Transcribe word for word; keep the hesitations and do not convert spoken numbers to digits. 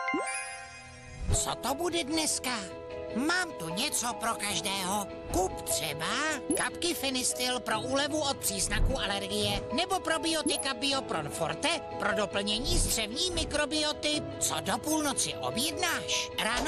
Co to bude dneska? Mám tu něco pro každého. Kup třeba kapky Fenistil pro úlevu od příznaků alergie nebo probiotika Biopron Forte pro doplnění střevní mikrobioty. Co do půlnoci objednáš? Ráno